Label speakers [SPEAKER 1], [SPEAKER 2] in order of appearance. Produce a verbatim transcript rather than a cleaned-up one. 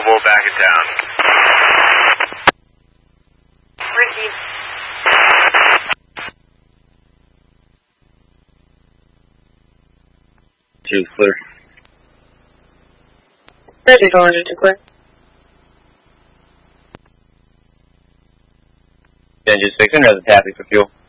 [SPEAKER 1] Mobile back in town.
[SPEAKER 2] Ricky.
[SPEAKER 3] Two's clear.
[SPEAKER 2] Ready for one to clear.
[SPEAKER 3] Engine six, another tappy for fuel.